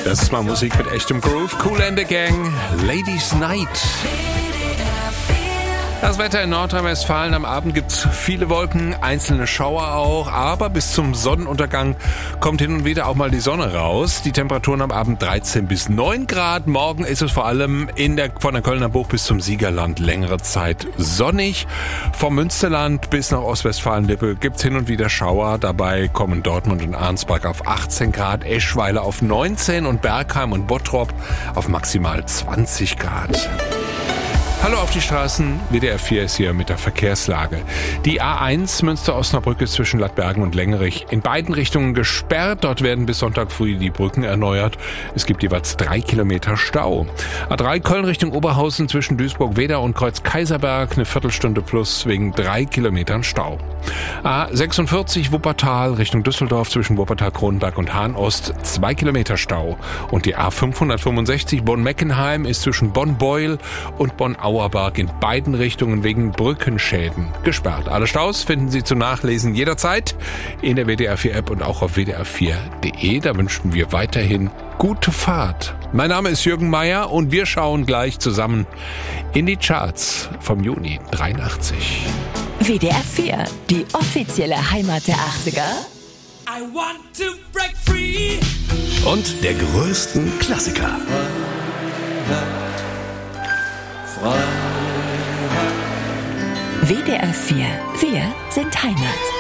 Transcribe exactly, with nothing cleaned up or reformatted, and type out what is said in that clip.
Das ist mal Musik mit echtem Groove. Kool and the Gang, Ladies Night. Das Wetter in Nordrhein-Westfalen. Am Abend gibt's viele Wolken, einzelne Schauer auch, aber bis zum Sonnenuntergang kommt hin und wieder auch mal die Sonne raus. Die Temperaturen am Abend dreizehn bis neun Grad. Morgen ist es vor allem in der, von der Kölner Bucht bis zum Siegerland längere Zeit sonnig. Vom Münsterland bis nach Ostwestfalen-Lippe gibt's hin und wieder Schauer. Dabei kommen Dortmund und Arnsberg auf achtzehn Grad, Eschweiler auf neunzehn und Bergheim und Bottrop auf maximal zwanzig Grad. Hallo auf die Straßen, W D R vier ist hier mit der Verkehrslage. Die A eins Münster-Osnabrück ist zwischen Lattbergen und Lengerich in beiden Richtungen gesperrt. Dort werden bis Sonntag früh die Brücken erneuert. Es gibt jeweils drei Kilometer Stau. A drei Köln Richtung Oberhausen zwischen Duisburg-Wedau und Kreuz-Kaiserberg eine Viertelstunde plus wegen drei Kilometern Stau. A sechsundvierzig Wuppertal Richtung Düsseldorf zwischen Wuppertal-Kronenberg und Hahn-Ost zwei Kilometer Stau. Und die A fünfhundertfünfundsechzig Bonn-Meckenheim ist zwischen Bonn-Beuel und Bonn-Auerbach in beiden Richtungen wegen Brückenschäden gesperrt. Alle Staus finden Sie zum Nachlesen jederzeit in der W D R vier App und auch auf w d r vier punkt d e. Da wünschen wir weiterhin gute Fahrt. Mein Name ist Jürgen Meier und wir schauen gleich zusammen in die Charts vom Juni dreiundachtzig. W D R vier, die offizielle Heimat der achtziger. I want to break free. Und der größten Klassiker. W D R vier, wir sind Heimat.